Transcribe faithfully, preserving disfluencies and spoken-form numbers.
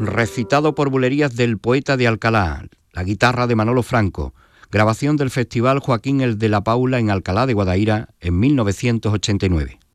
recitado por bulerías del Poeta de Alcalá, la guitarra de Manolo Franco, grabación del Festival Joaquín el de la Paula en Alcalá de Guadaira en mil novecientos ochenta y nueve.